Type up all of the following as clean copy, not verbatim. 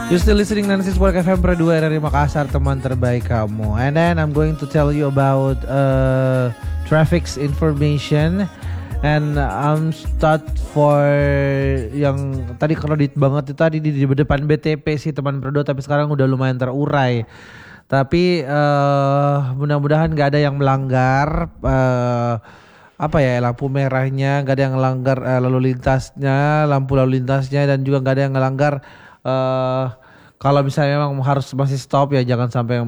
You still listening Nancy Sport FM Pro 2 dari Makassar, teman terbaik kamu. And then I'm going to tell you about traffic's information. And I'm start for yang tadi kredit banget itu tadi di depan BTP sih teman Pro 2, tapi sekarang udah lumayan terurai. Tapi mudah-mudahan gak ada yang melanggar lampu merahnya, gak ada yang melanggar lalu lintasnya, lampu lalu lintasnya, dan juga gak ada yang melanggar kalau misalnya memang harus masih stop ya jangan sampai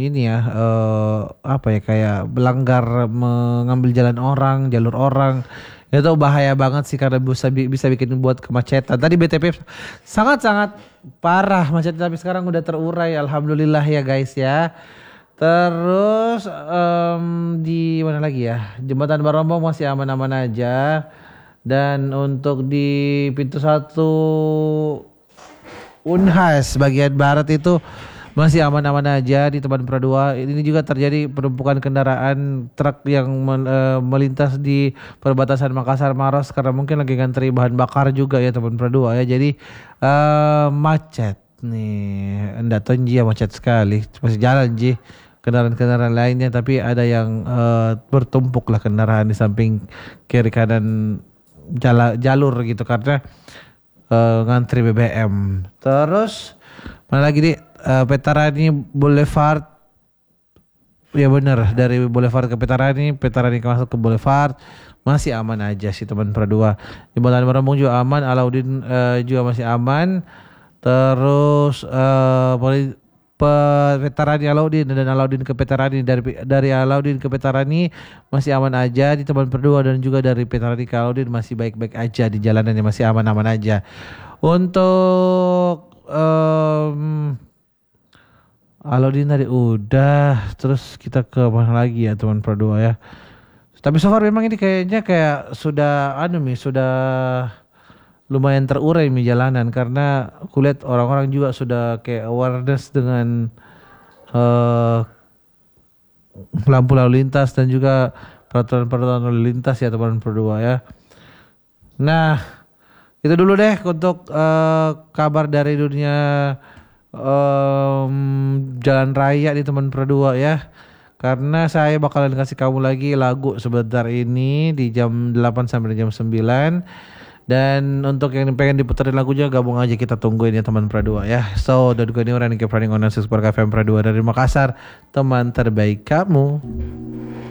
kayak melanggar mengambil jalan orang, jalur orang. Itu bahaya banget sih karena bisa bikin buat kemacetan. Tadi BTP sangat-sangat parah macetnya, tapi sekarang udah terurai alhamdulillah ya guys ya. Terus di mana lagi ya? Jembatan Barombong masih aman-aman aja. Dan untuk di pintu 1 Unhas bagian barat itu masih aman-aman aja di teman Pro 2. Ini juga terjadi penumpukan kendaraan truk yang melintas di perbatasan Makassar Maros karena mungkin lagi ngantri bahan bakar juga ya teman Pro 2 ya. Jadi macet nih. Enggak Tonji ya, macet sekali. Masih jalan Ji kendaraan-kendaraan lainnya, tapi ada yang bertumpuk lah kendaraan di samping kiri kanan jalur gitu karena ngantri BBM. Terus mana lagi nih Petarani Boulevard. Ya bener, dari Boulevard ke Petarani masuk ke Boulevard masih aman aja sih teman Pro 2. Jembatan Barombong juga aman, Alauddin juga masih aman. Terus Veterani Alauddin dan Alauddin ke Veterani, dari Alauddin ke Veterani masih aman aja di teman Pro 2, dan juga dari Veterani ke Alauddin masih baik-baik aja di jalanannya, masih aman-aman aja. Untuk Alauddin tadi udah, terus kita ke mana lagi ya teman Pro 2 ya. Tapi so far memang ini kayaknya kayak sudah sudah lumayan terurai jalanan karena kulihat orang-orang juga sudah kayak awareness dengan lampu lalu lintas dan juga peraturan-peraturan lalu lintas ya teman Pro 2 ya. Nah, itu dulu deh untuk kabar dari dunia jalan raya di teman Pro 2 ya. Karena saya bakalan kasih kamu lagi lagu sebentar ini di jam 8 sampai jam 9. Dan untuk yang pengen diputerin lagunya, gabung aja, kita tungguin ya teman Pro 2 ya. So, udah gue nih orang yang keep running on Sport FM Pro 2 dari Makassar, teman terbaik kamu.